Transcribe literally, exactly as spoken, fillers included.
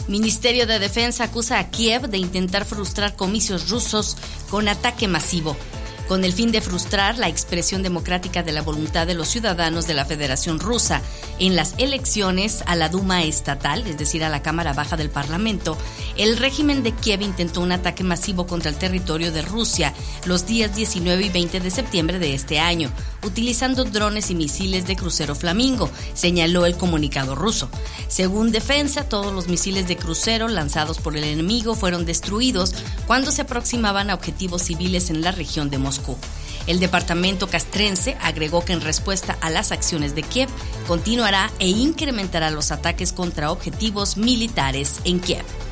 Ministerio de Defensa acusa a Kiev de intentar frustrar comicios rusos con ataque masivo, con el fin de frustrar la expresión democrática de la voluntad de los ciudadanos de la Federación Rusa en las elecciones a la Duma estatal, es decir, a la Cámara Baja del Parlamento. El régimen de Kiev intentó un ataque masivo contra el territorio de Rusia los días diecinueve y veinte de septiembre de este año, utilizando drones y misiles de crucero Flamingo, señaló el comunicado ruso. Según Defensa, todos los misiles de crucero lanzados por el enemigo fueron destruidos cuando se aproximaban a objetivos civiles en la región de Moscú. El departamento castrense agregó que en respuesta a las acciones de Kiev, continuará e incrementará los ataques contra objetivos militares en Kiev.